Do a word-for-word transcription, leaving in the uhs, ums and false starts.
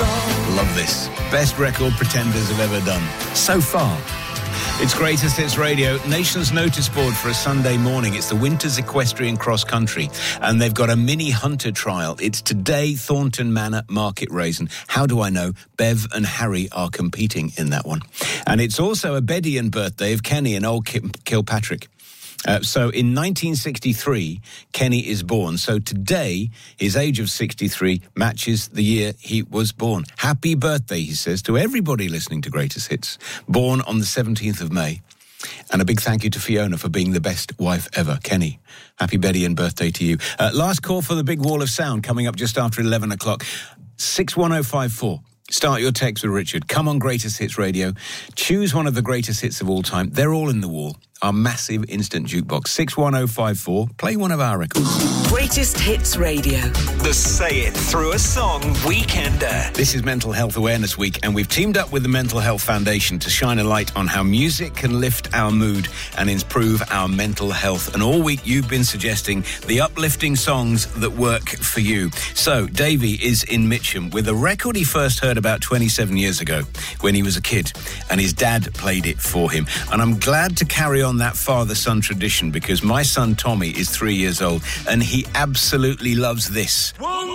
Love this. Best record Pretenders have ever done. So far. It's Greatest Hits Radio, nation's notice board for a Sunday morning. It's the Winters Equestrian Cross Country, and they've got a mini hunter trial. It's today, Thornton Manor Market Race, and how do I know? Bev and Harry are competing in that one. And it's also a Bedian birthday of Kenny and old Kilpatrick. Uh, so in nineteen sixty-three, Kenny is born. So today, his age of sixty-three matches the year he was born. Happy birthday, he says, to everybody listening to Greatest Hits. Born on the seventeenth of May. And a big thank you to Fiona for being the best wife ever. Kenny, happy Bedian birthday to you. Uh, last call for the big wall of sound coming up just after eleven o'clock. six one oh five four. Start your text with Richard. Come on Greatest Hits Radio. Choose one of the greatest hits of all time. They're all in the wall. Our massive instant jukebox. six one oh five four. Play one of our records. Greatest Hits Radio. The Say It Through a Song Weekender. This is Mental Health Awareness Week, and we've teamed up with the Mental Health Foundation to shine a light on how music can lift our mood and improve our mental health. And all week you've been suggesting the uplifting songs that work for you. So Davey is in Mitcham with a record he first heard about twenty-seven years ago when he was a kid, and his dad played it for him. And I'm glad to carry on that father-son tradition because my son Tommy is three years old and he absolutely loves this. One